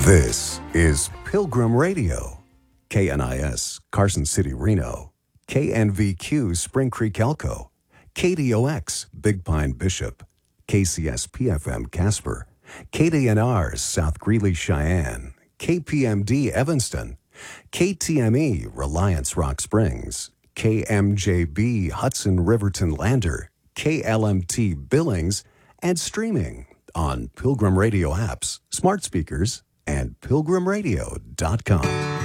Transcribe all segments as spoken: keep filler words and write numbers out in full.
This is Pilgrim Radio, K N I S, Carson City, Reno, K N V Q, Spring Creek, Elko, K D O X, Big Pine, Bishop, K C S P F M, Casper, K D N R, South Greeley, Cheyenne, K P M D, Evanston, K T M E, Reliance, Rock Springs, K M J B, Hudson, Riverton, Lander, K L M T, Billings, and streaming on Pilgrim Radio apps, smart speakers, and pilgrim radio dot com.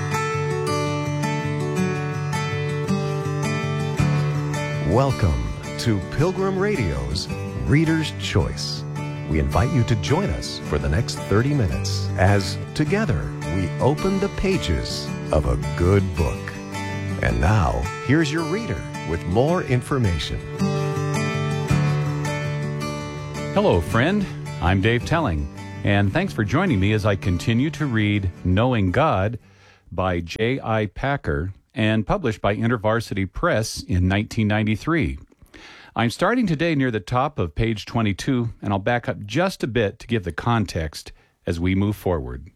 Welcome to Pilgrim Radio's Reader's Choice. We invite you to join us for the next thirty minutes as together we open the pages of a good book. And now, here's your reader with more information. Hello, friend. I'm Dave Telling, and thanks for joining me as I continue to read Knowing God by J I Packer and published by InterVarsity Press in nineteen ninety-three. I'm starting today near the top of page twenty-two, and I'll back up just a bit to give the context as we move forward.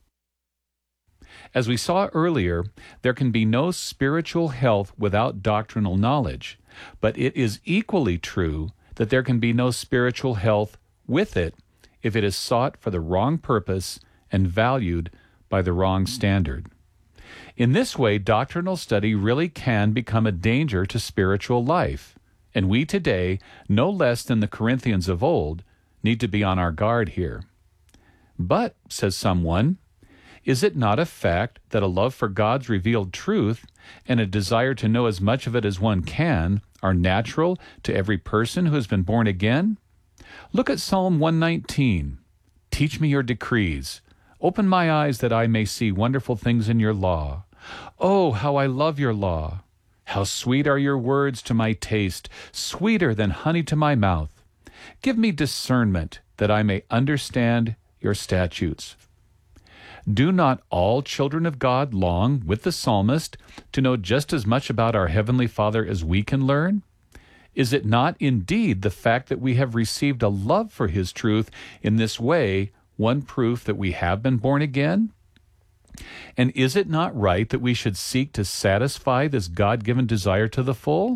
As we saw earlier, there can be no spiritual health without doctrinal knowledge, but it is equally true that there can be no spiritual health with it if it is sought for the wrong purpose and valued by the wrong standard. In this way, doctrinal study really can become a danger to spiritual life, and we today, no less than the Corinthians of old, need to be on our guard here. But, says someone, is it not a fact that a love for God's revealed truth and a desire to know as much of it as one can are natural to every person who has been born again? Look at Psalm one nineteen. Teach me your decrees. Open my eyes that I may see wonderful things in your law. Oh, how I love your law. How sweet are your words to my taste, sweeter than honey to my mouth. Give me discernment that I may understand your statutes. Do not all children of God long, with the psalmist, to know just as much about our Heavenly Father as we can learn? Is it not indeed the fact that we have received a love for His truth in this way one proof that we have been born again? And is it not right that we should seek to satisfy this God-given desire to the full?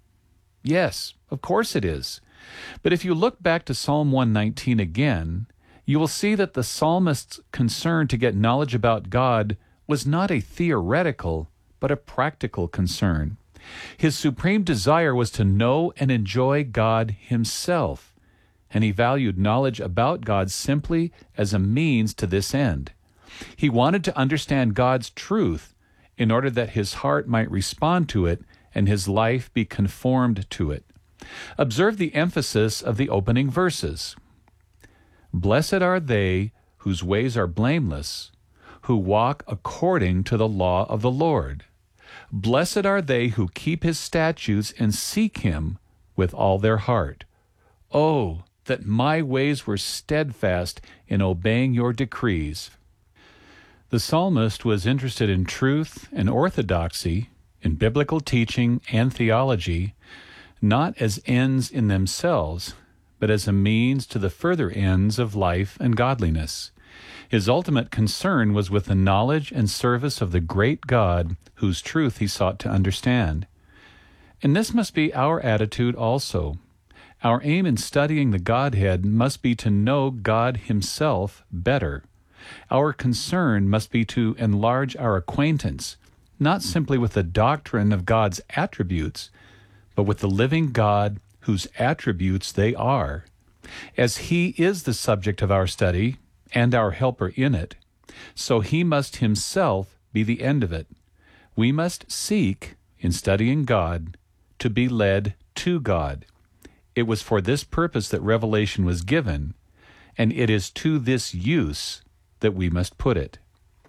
Yes, of course it is. But if you look back to Psalm one nineteen again, you will see that the psalmist's concern to get knowledge about God was not a theoretical, but a practical concern. His supreme desire was to know and enjoy God Himself, and he valued knowledge about God simply as a means to this end. He wanted to understand God's truth in order that his heart might respond to it and his life be conformed to it. Observe the emphasis of the opening verses. Blessed are they whose ways are blameless, who walk according to the law of the Lord. Blessed are they who keep His statutes and seek Him with all their heart. Oh, that my ways were steadfast in obeying your decrees. The psalmist was interested in truth and orthodoxy, in biblical teaching and theology, not as ends in themselves, but as a means to the further ends of life and godliness. His ultimate concern was with the knowledge and service of the great God whose truth he sought to understand. And this must be our attitude also. Our aim in studying the Godhead must be to know God Himself better. Our concern must be to enlarge our acquaintance, not simply with the doctrine of God's attributes, but with the living God whose attributes they are. As He is the subject of our study, and our helper in it, so He must Himself be the end of it. We must seek, in studying God, to be led to God. It was for this purpose that revelation was given, and it is to this use that we must put it.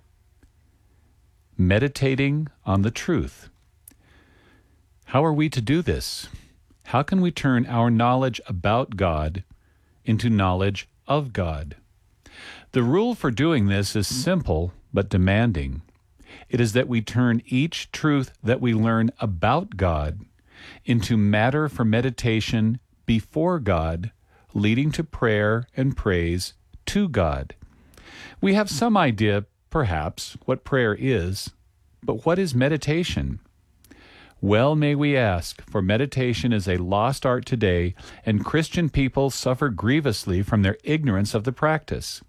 Meditating on the truth. How are we to do this? How can we turn our knowledge about God into knowledge of God? The rule for doing this is simple but demanding. It is that we turn each truth that we learn about God into matter for meditation before God, leading to prayer and praise to God. We have some idea perhaps, what prayer is, but what is meditation? Well may we ask, for meditation is a lost art today, and Christian people suffer grievously from their ignorance of the practice.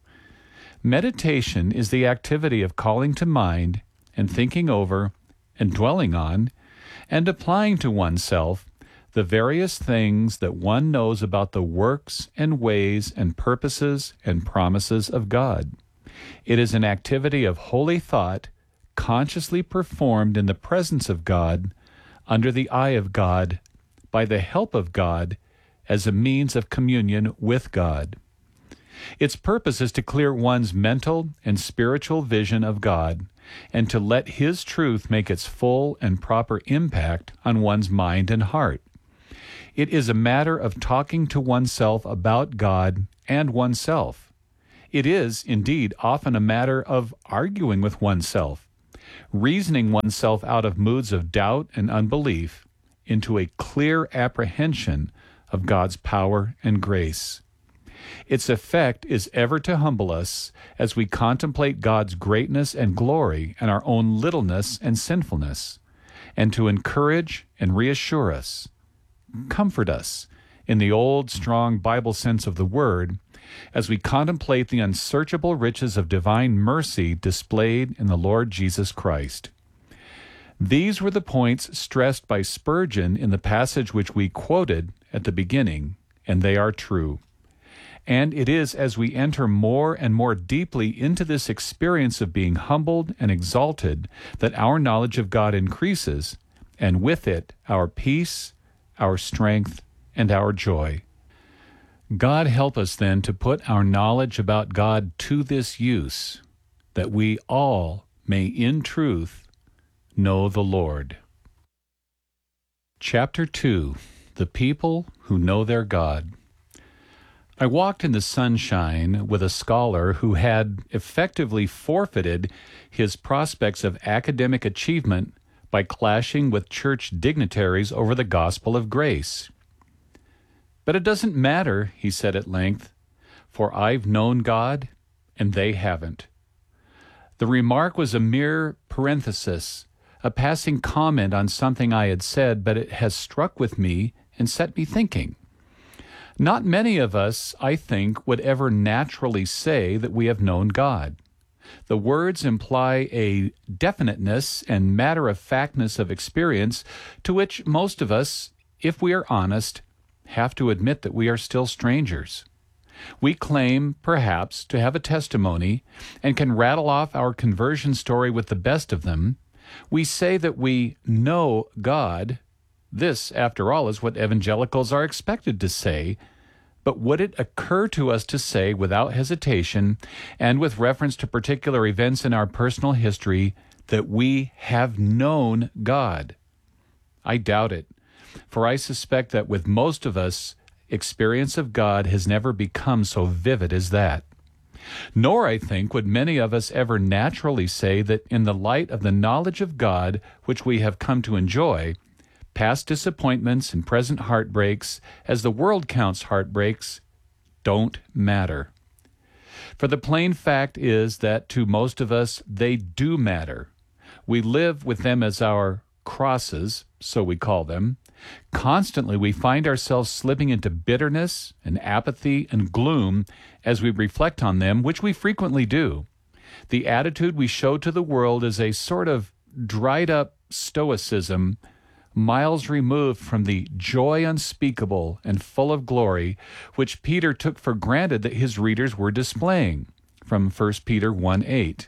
Meditation is the activity of calling to mind and thinking over and dwelling on and applying to oneself the various things that one knows about the works and ways and purposes and promises of God. It is an activity of holy thought, consciously performed in the presence of God, under the eye of God, by the help of God, as a means of communion with God. Its purpose is to clear one's mental and spiritual vision of God, and to let His truth make its full and proper impact on one's mind and heart. It is a matter of talking to oneself about God and oneself. It is, indeed, often a matter of arguing with oneself, reasoning oneself out of moods of doubt and unbelief into a clear apprehension of God's power and grace. Its effect is ever to humble us as we contemplate God's greatness and glory and our own littleness and sinfulness, and to encourage and reassure us, comfort us, in the old, strong Bible sense of the word, as we contemplate the unsearchable riches of divine mercy displayed in the Lord Jesus Christ. These were the points stressed by Spurgeon in the passage which we quoted at the beginning, and they are true. And it is as we enter more and more deeply into this experience of being humbled and exalted that our knowledge of God increases, and with it our peace, our strength, and our joy. God help us then to put our knowledge about God to this use, that we all may in truth know the Lord. Chapter two. The People Who Know Their God. I walked in the sunshine with a scholar who had effectively forfeited his prospects of academic achievement by clashing with church dignitaries over the gospel of grace. But it doesn't matter, he said at length, for I've known God and they haven't. The remark was a mere parenthesis, a passing comment on something I had said, but it has struck with me and set me thinking. Not many of us, I think, would ever naturally say that we have known God. The words imply a definiteness and matter-of-factness of experience to which most of us, if we are honest, have to admit that we are still strangers. We claim, perhaps, to have a testimony and can rattle off our conversion story with the best of them. We say that we know God. This, after all, is what evangelicals are expected to say. But would it occur to us to say without hesitation and with reference to particular events in our personal history that we have known God? I doubt it, for I suspect that with most of us, experience of God has never become so vivid as that. Nor, I think, would many of us ever naturally say that in the light of the knowledge of God which we have come to enjoy, past disappointments and present heartbreaks, as the world counts heartbreaks, don't matter. For the plain fact is that to most of us, they do matter. We live with them as our crosses, so we call them. Constantly we find ourselves slipping into bitterness and apathy and gloom as we reflect on them, which we frequently do. The attitude we show to the world is a sort of dried-up stoicism, miles removed from the joy unspeakable and full of glory which Peter took for granted that his readers were displaying, from First Peter one eight.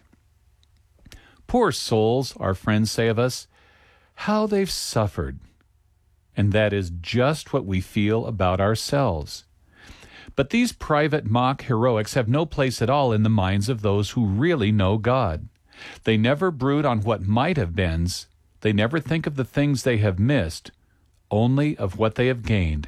Poor souls, our friends say of us, how they've suffered. And that is just what we feel about ourselves. But these private mock heroics have no place at all in the minds of those who really know God. They never brood on what might have been. They never think of the things they have missed, only of what they have gained.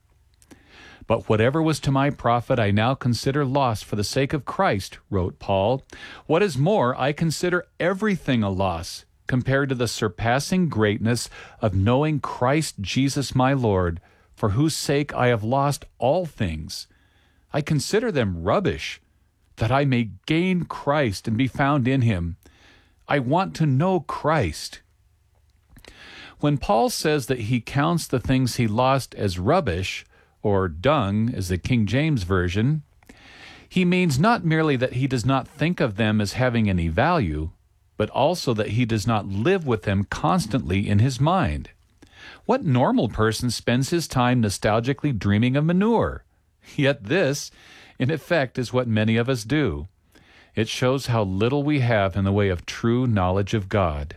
But whatever was to my profit I now consider loss for the sake of Christ, wrote Paul. What is more, I consider everything a loss compared to the surpassing greatness of knowing Christ Jesus my Lord, for whose sake I have lost all things. I consider them rubbish, that I may gain Christ and be found in him. I want to know Christ. When Paul says that he counts the things he lost as rubbish, or dung, as the King James Version, he means not merely that he does not think of them as having any value, but also that he does not live with them constantly in his mind. What normal person spends his time nostalgically dreaming of manure? Yet this, in effect, is what many of us do. It shows how little we have in the way of true knowledge of God.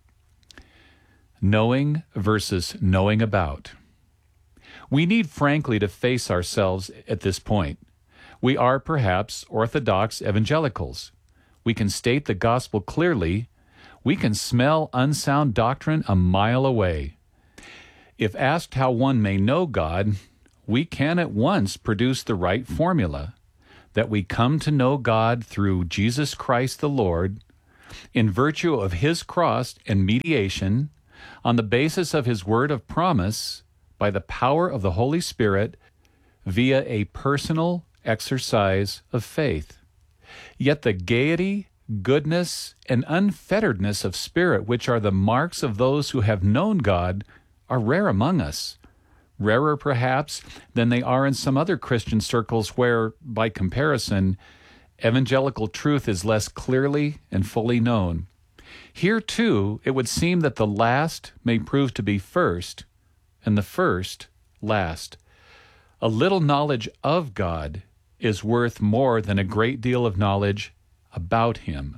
Knowing versus knowing about. We need frankly to face ourselves at this point. We are perhaps Orthodox evangelicals. We can state the gospel clearly. We can smell unsound doctrine a mile away. If asked how one may know God, we can at once produce the right formula, that we come to know God through Jesus Christ the Lord, in virtue of his cross and mediation, on the basis of his word of promise, by the power of the Holy Spirit, via a personal exercise of faith. Yet the gaiety, goodness, and unfetteredness of spirit, which are the marks of those who have known God, are rare among us. Rarer, perhaps, than they are in some other Christian circles where, by comparison, evangelical truth is less clearly and fully known. Here, too, it would seem that the last may prove to be first, and the first last. A little knowledge of God is worth more than a great deal of knowledge about him.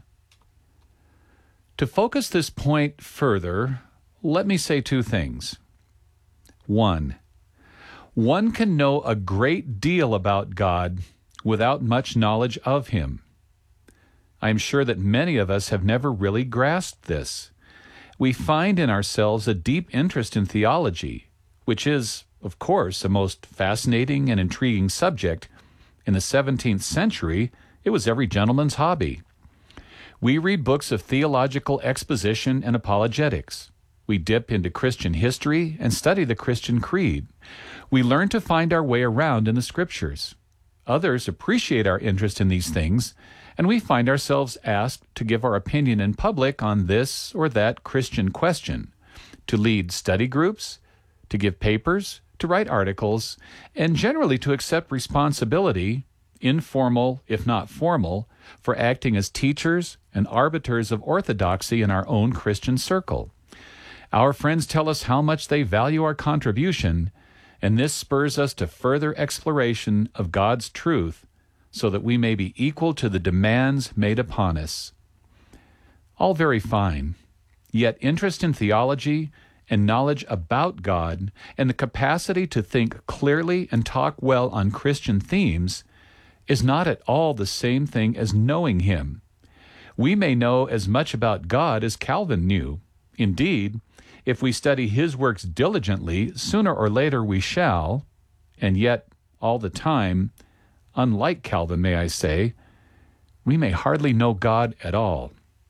To focus this point further, let me say two things. One, one can know a great deal about God without much knowledge of him. I am sure that many of us have never really grasped this. We find in ourselves a deep interest in theology, which is, of course, a most fascinating and intriguing subject. In the seventeenth century, it was every gentleman's hobby. We read books of theological exposition and apologetics. We dip into Christian history and study the Christian creed. We learn to find our way around in the Scriptures. Others appreciate our interest in these things, and we find ourselves asked to give our opinion in public on this or that Christian question, to lead study groups, to give papers, to write articles, and generally to accept responsibility, informal if not formal, for acting as teachers and arbiters of orthodoxy in our own Christian circle. Our friends tell us how much they value our contribution, and this spurs us to further exploration of God's truth so that we may be equal to the demands made upon us. All very fine, yet interest in theology and knowledge about God and the capacity to think clearly and talk well on Christian themes is not at all the same thing as knowing him. We may know as much about God as Calvin knew. Indeed, if we study his works diligently, sooner or later we shall, and yet all the time, unlike Calvin, may I say, we may hardly know God at all.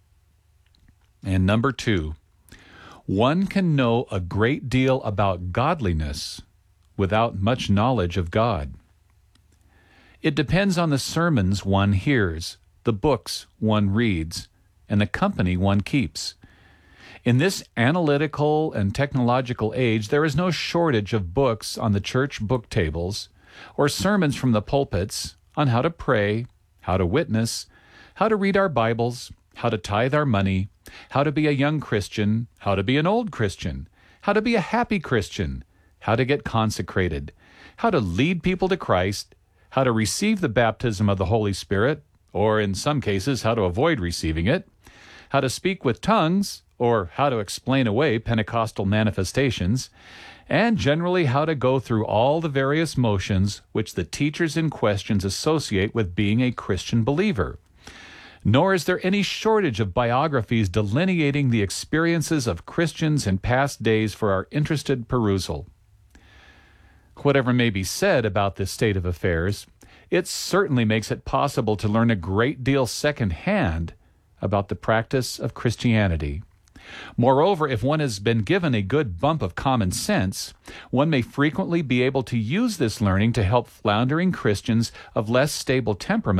And number two, one can know a great deal about godliness without much knowledge of God. It depends on the sermons one hears, the books one reads, and the company one keeps. In this analytical and technological age, there is no shortage of books on the church book tables or sermons from the pulpits on how to pray, how to witness, how to read our Bibles, how to tithe our money, how to be a young Christian, how to be an old Christian, how to be a happy Christian, how to get consecrated, how to lead people to Christ, how to receive the baptism of the Holy Spirit, or in some cases, how to avoid receiving it, how to speak with tongues, or how to explain away Pentecostal manifestations, and generally how to go through all the various motions which the teachers in questions associate with being a Christian believer. Nor is there any shortage of biographies delineating the experiences of Christians in past days for our interested perusal. Whatever may be said about this state of affairs, it certainly makes it possible to learn a great deal secondhand about the practice of Christianity. Moreover, if one has been given a good bump of common sense, one may frequently be able to use this learning to help floundering Christians of less stable temperament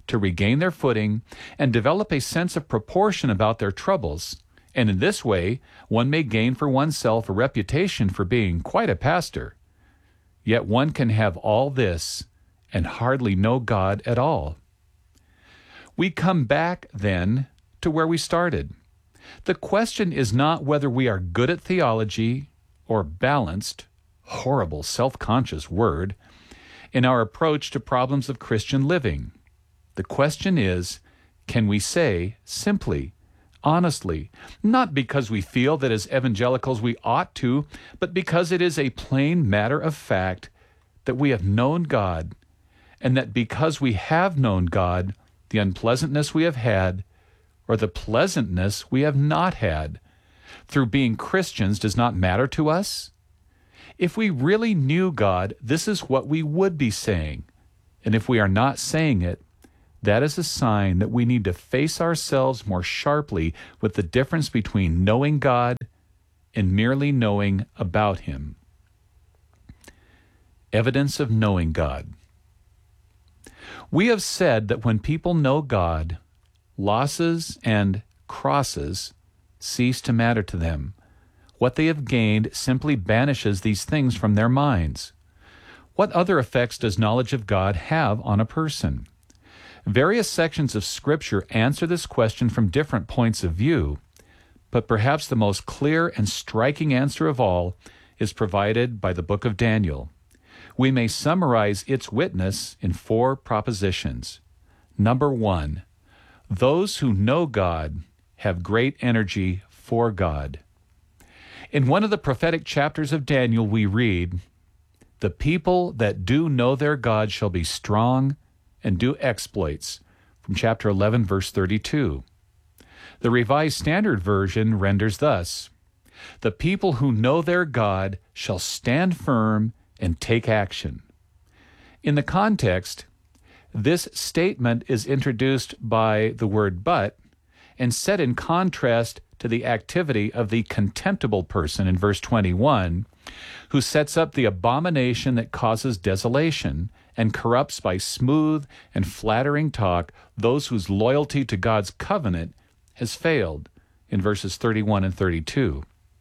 to regain their footing and develop a sense of proportion about their troubles. And in this way, one may gain for oneself a reputation for being quite a pastor. Yet one can have all this and hardly know God at all. We come back, then, to where we started. The question is not whether we are good at theology or balanced, horrible, self-conscious word, in our approach to problems of Christian living. The question is, can we say simply, honestly, not because we feel that as evangelicals we ought to, but because it is a plain matter of fact that we have known God, and that because we have known God, the unpleasantness we have had, or the pleasantness we have not had, through being Christians does not matter to us? If we really knew God, this is what we would be saying. And if we are not saying it, that is a sign that we need to face ourselves more sharply with the difference between knowing God and merely knowing about Him. Evidence of knowing God. We have said that when people know God, losses and crosses cease to matter to them. What they have gained simply banishes these things from their minds. What other effects does knowledge of God have on a person? Various sections of Scripture answer this question from different points of view, but perhaps the most clear and striking answer of all is provided by the book of Daniel. We may summarize its witness in four propositions. Number one, those who know God have great energy for God. In one of the prophetic chapters of Daniel, we read, "The people that do know their God shall be strong and do exploits," from chapter eleven, verse thirty-two. The Revised Standard Version renders thus, "The people who know their God shall stand firm and take action." In the context, this statement is introduced by the word "but" and set in contrast to the activity of the contemptible person in verse twenty-one, who sets up the abomination that causes desolation and corrupts by smooth and flattering talk those whose loyalty to God's covenant has failed, in verses thirty-one and thirty-two.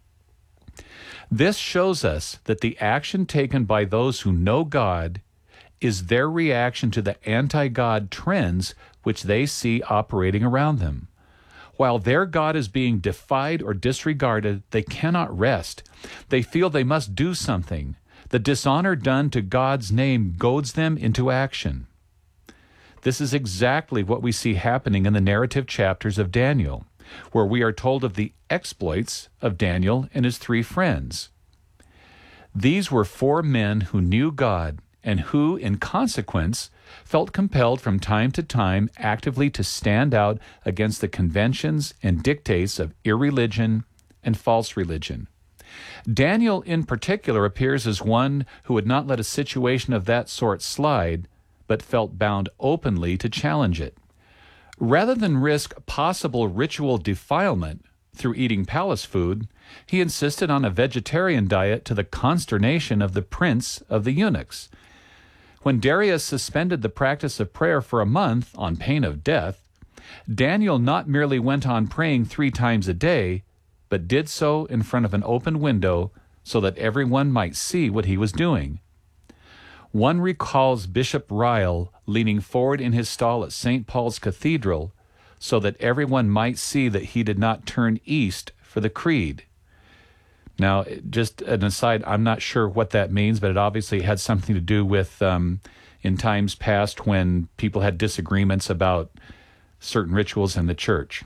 This shows us that the action taken by those who know God is their reaction to the anti-God trends which they see operating around them. While their God is being defied or disregarded, they cannot rest. They feel they must do something. The dishonor done to God's name goads them into action. This is exactly what we see happening in the narrative chapters of Daniel, where we are told of the exploits of Daniel and his three friends. These were four men who knew God and who, in consequence, felt compelled from time to time actively to stand out against the conventions and dictates of irreligion and false religion. Daniel, in particular, appears as one who would not let a situation of that sort slide, but felt bound openly to challenge it. Rather than risk possible ritual defilement through eating palace food, he insisted on a vegetarian diet to the consternation of the prince of the eunuchs. When Darius suspended the practice of prayer for a month on pain of death, Daniel not merely went on praying three times a day, but did so in front of an open window so that everyone might see what he was doing. One recalls Bishop Ryle leaning forward in his stall at Saint Paul's Cathedral so that everyone might see that he did not turn east for the creed. Now, just an aside, I'm not sure what that means, but it obviously had something to do with um, in times past when people had disagreements about certain rituals in the church.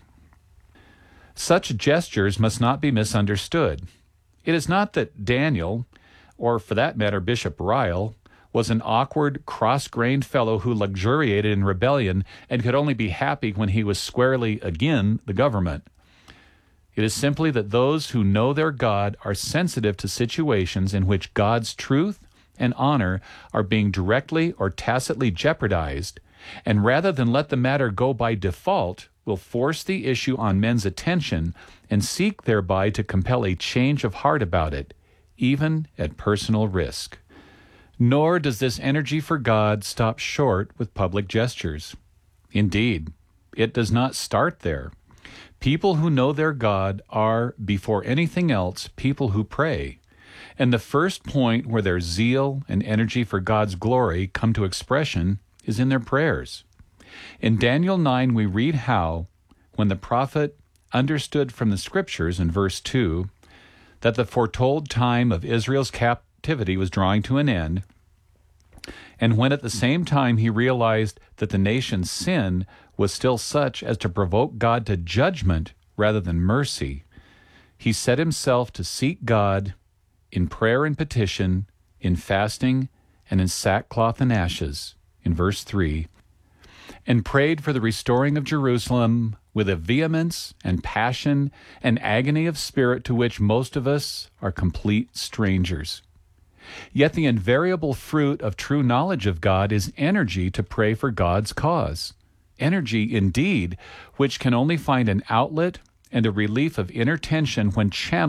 Such gestures must not be misunderstood. It is not that Daniel, or for that matter Bishop Ryle, was an awkward, cross-grained fellow who luxuriated in rebellion and could only be happy when he was squarely against the government. It is simply that those who know their God are sensitive to situations in which God's truth and honor are being directly or tacitly jeopardized, and rather than let the matter go by default, will force the issue on men's attention and seek thereby to compel a change of heart about it, even at personal risk. Nor does this energy for God stop short with public gestures. Indeed, it does not start there. People who know their God are, before anything else, people who pray. And the first point where their zeal and energy for God's glory come to expression is in their prayers. In Daniel nine, we read how, when the prophet understood from the Scriptures in verse two that the foretold time of Israel's captivity was drawing to an end, and when at the same time he realized that the nation's sin was still such as to provoke God to judgment rather than mercy, he set himself to seek God in prayer and petition, in fasting, and in sackcloth and ashes, in verse three, and prayed for the restoring of Jerusalem with a vehemence and passion and agony of spirit to which most of us are complete strangers. Yet the invariable fruit of true knowledge of God is energy to pray for God's cause. Energy, indeed, which can only find an outlet and a relief of inner tension when channeled